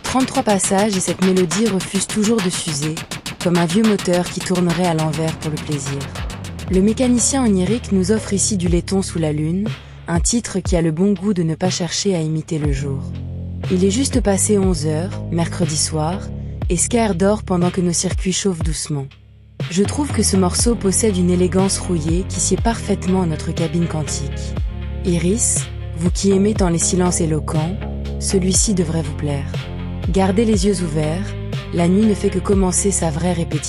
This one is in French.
33 passages et cette mélodie refuse toujours de s'user, comme un vieux moteur qui tournerait à l'envers pour le plaisir. Le mécanicien onirique nous offre ici du laiton sous la lune, un titre qui a le bon goût de ne pas chercher à imiter le jour. Il est juste passé 11h, mercredi soir, et Scare dort pendant que nos circuits chauffent doucement. Je trouve que ce morceau possède une élégance rouillée qui sied parfaitement à notre cabine quantique. Iris, vous qui aimez tant les silences éloquents, celui-ci devrait vous plaire. Gardez les yeux ouverts, la nuit ne fait que commencer sa vraie répétition.